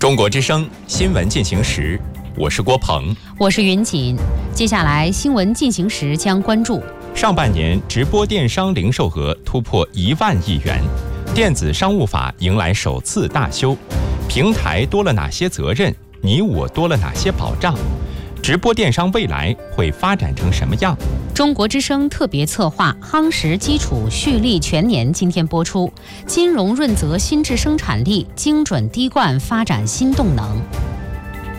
中国之声新闻进行时，我是郭鹏， 我是云锦。接下来新闻进行时将关注： 上半年直播电商零售额突破1万亿元，电子商务法迎来首次大修，平台多了哪些责任？你我多了哪些保障？直播电商未来会发展成什么样？ 中国之声特别策划夯实基础蓄力全年今天播出，金融润泽新质生产力，精准滴灌发展新动能。